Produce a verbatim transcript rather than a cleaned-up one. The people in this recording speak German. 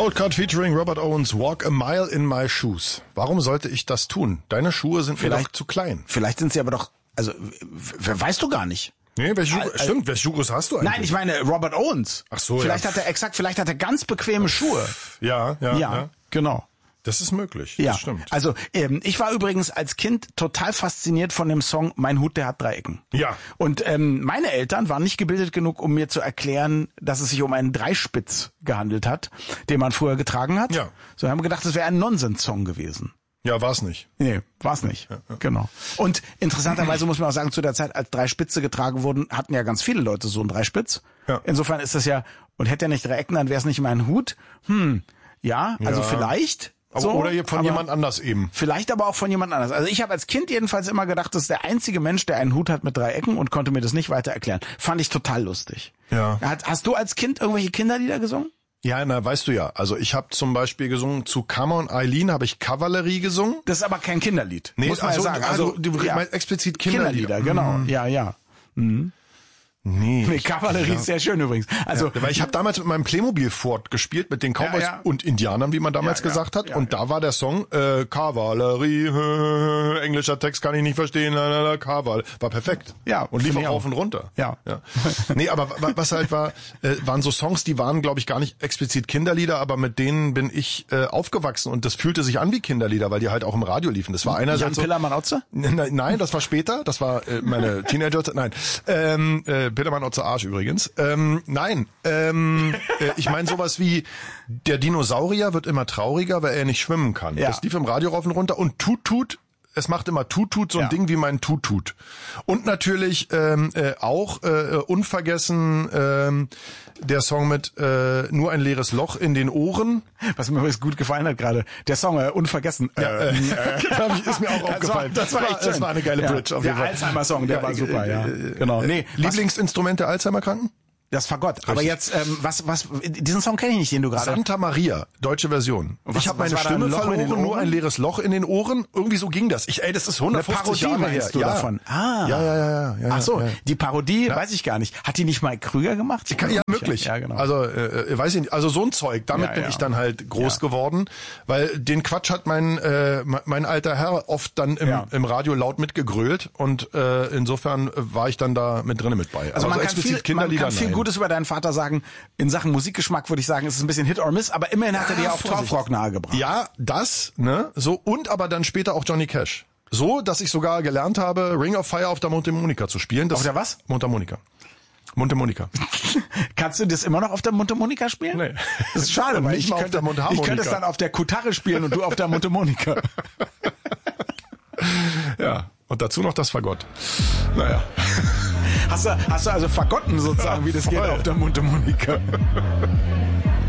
Coldcut featuring Robert Owens, Walk a Mile in My Shoes. Warum sollte ich das tun? Deine Schuhe sind vielleicht mir doch zu klein. Vielleicht sind sie aber doch, also w- weißt du gar nicht. Nee, welche Schuhe, äh, stimmt, welche Schuhe hast du eigentlich? Nein, ich meine Robert Owens. Ach so, Vielleicht ja. hat er exakt, vielleicht hat er ganz bequeme Schuhe. Ja, ja, Ja, ja. genau. Das ist möglich, Ja, das stimmt. also ähm, ich war übrigens als Kind total fasziniert von dem Song Mein Hut, der hat drei Ecken. Ja. Und ähm, meine Eltern waren nicht gebildet genug, um mir zu erklären, dass es sich um einen Dreispitz gehandelt hat, den man früher getragen hat. Ja. So haben wir gedacht, das wäre ein Nonsens-Song gewesen. Ja, war's nicht. Nee, war's nicht. Ja, ja. Genau. Und interessanterweise muss man auch sagen, zu der Zeit, als Dreispitze getragen wurden, hatten ja ganz viele Leute so einen Dreispitz. Ja. Insofern ist das ja, und hätte er nicht drei Ecken, dann wäre es nicht mein Hut. Hm, ja, also Ja. vielleicht. Aber so, oder von aber jemand anders eben. Vielleicht aber auch von jemand anders. Also ich habe als Kind jedenfalls immer gedacht, das ist der einzige Mensch, der einen Hut hat mit drei Ecken und konnte mir das nicht weiter erklären. Fand ich total lustig. Ja. Hast, hast du als Kind irgendwelche Kinderlieder gesungen? Ja, na, weißt du ja. Also ich habe zum Beispiel gesungen, zu Kammer und Eileen habe ich Kavallerie gesungen. Das ist aber kein Kinderlied, Nee, muss man also, ja sagen. Also du, du ja, meinst explizit Kinderlieder. Kinderlieder, genau. Mhm. Ja, ja. Mhm. Nee. Nee, Kavallerie ja. ist sehr schön übrigens. Also, ja, weil ich habe damals mit meinem Playmobil Fort gespielt, mit den Cowboys Ja, ja. und Indianern, wie man damals Ja, ja. gesagt hat. Ja, und ja. da war der Song äh, Kavallerie, äh, englischer Text kann ich nicht verstehen, lalala, Kaval. War perfekt. Ja, Und lief finde auch ich rauf auch. und runter. Ja. ja. Nee, aber wa- was halt war, äh, waren so Songs, die waren, glaube ich, gar nicht explizit Kinderlieder, aber mit denen bin ich äh, aufgewachsen und das fühlte sich an wie Kinderlieder, weil die halt auch im Radio liefen. Das war Jan einerseits so, Pillermann-Otze? Nein, nein, das war später. Das war äh, meine Teenager. Nein, ähm, äh, Petermann Otze Arsch übrigens. Ähm, nein, ähm, äh, ich meine sowas wie der Dinosaurier wird immer trauriger, weil er nicht schwimmen kann. Ja. Das lief im Radio rauf und runter und tut tut. Es macht immer tut tut so ein Ja. Ding wie mein tut tut. Und natürlich ähm, äh, auch äh, unvergessen ähm, der Song mit äh, nur ein leeres Loch in den Ohren. Was mir übrigens gut gefallen hat gerade. Der Song, äh, unvergessen. Ja, äh, äh, ist mir auch aufgefallen. Das war, das war echt schön. Das war eine geile Bridge. Ja, Auf der jeden Fall. Alzheimer-Song, der Ja, war super, äh, ja. äh, Genau. Nee, was, Lieblingsinstrument der Alzheimer-Kranken? das Fagott. Aber jetzt, ähm, was, was, diesen Song kenne ich nicht, den du gerade... Santa Maria, deutsche Version. Und was- ich habe was meine war da, ein Stimme Loch in den verloren, nur Ohren? ein leeres Loch in den Ohren. Irgendwie so ging das. Ich, ey, das ist Eine hundertfünfzig Parodie Jahre her. meinst du ja. davon? Ah. Ja, ja, ja, ja, ja. Ach so, ja. die Parodie, weiß ich gar nicht. Hat die nicht mal Krüger gemacht? Ja, ja, möglich. Ja, genau. Also, äh, weiß ich nicht. Also so ein Zeug. Damit Ja, bin ja. ich dann halt groß Ja. geworden, weil den Quatsch hat mein äh, mein alter Herr oft dann im, Ja. im Radio laut mitgegrölt und äh, insofern war ich dann da mit drinnen mit bei. Also Aber man, so kann viel, explizit man Kinderlieder, kann viel nein. Gutes über deinen Vater sagen. In Sachen Musikgeschmack würde ich sagen, es ist ein bisschen Hit or Miss, aber immerhin hat er dir auch Vorsicht. Torfrock nahegebracht. Ja, das, ne, so, und aber dann später auch Johnny Cash. So, dass ich sogar gelernt habe, Ring of Fire auf der Mundharmonika zu spielen. Das Auf der was? Mundharmonika. Mundharmonika. Kannst du das immer noch auf der Mundharmonika spielen? Nee. Das ist schade, Und weil nicht ich mal auf könnte, der Mundharmonika. ich könnte es dann auf der Kutarre spielen und du auf der Mundharmonika. Ja, und dazu noch das Fagott. Naja. Hast du, hast du also vergotten sozusagen, wie das geht Voll. auf der Mundharmonika?